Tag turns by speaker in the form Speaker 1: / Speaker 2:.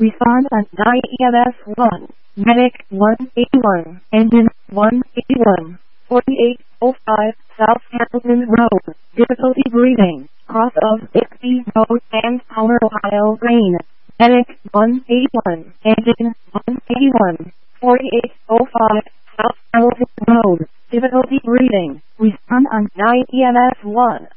Speaker 1: Respond on 9 EMS 1. Medic 181. Engine 181. 4805 South Hamilton Road. Difficulty breathing. Cross of Dixie Road and Palmer, Ohio. Rain. Medic 181. Engine 181. 4805 South Hamilton Road. Difficulty breathing. Respond on 9 EMS 1.